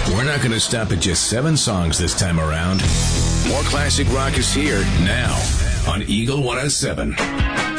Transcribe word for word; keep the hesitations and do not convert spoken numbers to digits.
We're not going to stop at just seven songs this time around. More classic rock is here now on Eagle one oh seven.